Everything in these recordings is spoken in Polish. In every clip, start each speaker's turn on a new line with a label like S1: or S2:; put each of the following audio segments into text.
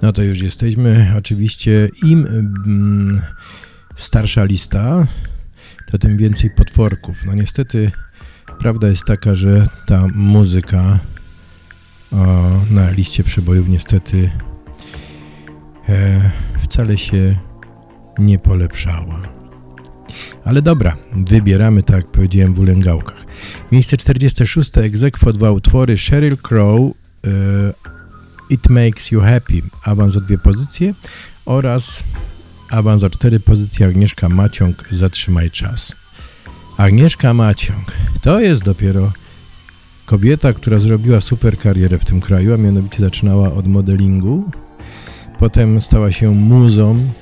S1: No to już jesteśmy. Oczywiście im starsza lista, to tym więcej potworków. No niestety prawda jest taka, że ta muzyka na liście przebojów niestety wcale się nie polepszała. Ale dobra, wybieramy, tak jak powiedziałem, w ulęgałkach. Miejsce 46, ex aequo, 2 utwory, Sheryl Crow, It Makes You Happy, awans o 2 pozycje, oraz awans o 4 pozycje, Agnieszka Maciąg, Zatrzymaj czas. Agnieszka Maciąg to jest dopiero kobieta, która zrobiła super karierę w tym kraju, a mianowicie zaczynała od modelingu, potem stała się muzą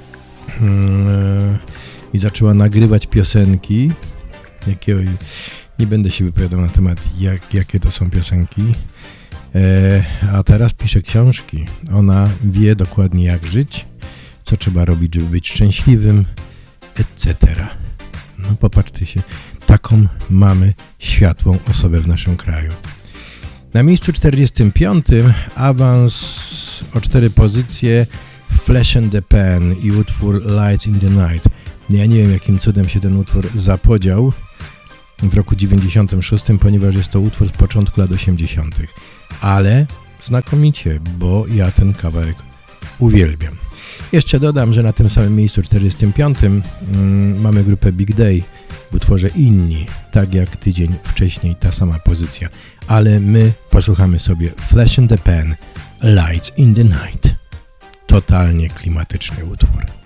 S1: i zaczęła nagrywać piosenki. Nie będę się wypowiadał na temat, jakie to są piosenki, a teraz pisze książki. Ona wie dokładnie, jak żyć, co trzeba robić, żeby być szczęśliwym, etc. No popatrzcie się, taką mamy światłą osobę w naszym kraju. Na miejscu 45 awans o 4 pozycje, Flash and the Pan i utwór Lights in the Night. Ja nie wiem, jakim cudem się ten utwór zapodział w roku 96, ponieważ jest to utwór z początku lat 80. Ale znakomicie, bo ja ten kawałek uwielbiam. Jeszcze dodam, że na tym samym miejscu 45 mamy grupę Big Day w utworze Inni, tak jak tydzień wcześniej ta sama pozycja. Ale my posłuchamy sobie Flash and the Pan, Lights in the Night. Totalnie klimatyczny utwór.